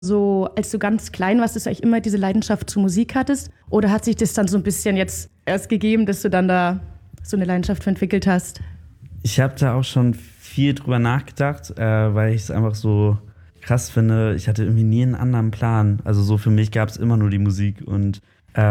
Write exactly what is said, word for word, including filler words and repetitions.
So, als du ganz klein warst, dass du eigentlich immer diese Leidenschaft zur Musik hattest? Oder hat sich das dann so ein bisschen jetzt erst gegeben, dass du dann da so eine Leidenschaft für entwickelt hast? Ich habe da auch schon viel drüber nachgedacht, äh, weil ich es einfach so krass finde. Ich hatte irgendwie nie einen anderen Plan. Also so für mich gab es immer nur die Musik und